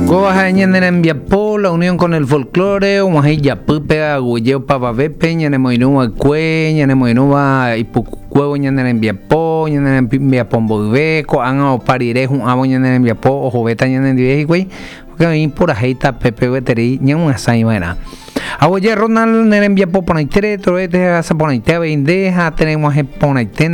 Enviapó la unión con el folclore, Yapupea, Guyeo Papavepe, Ñanemoinua Cue, Ñanemoinua Ipucuevo, Ñanembiapó, Ñanembiapomboibeco, Anga Parire, un abo Ñanembiapó, o Joveta Ñanendiveque, que por ajeita Pepe Veteri, Ñan Saimena. Aboye Ronald Nerembiapó Ponaitere, Troete, Saponaite, Vendeja, tenemos Ponaite.